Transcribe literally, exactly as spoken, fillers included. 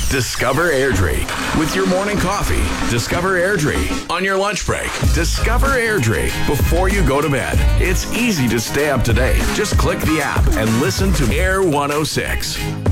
Discover Airdrie. With your morning coffee, discover Airdrie. On your lunch break, discover Airdrie. Before you go to bed, it's easy to stay up to date. Just click the app and listen to Air one oh six.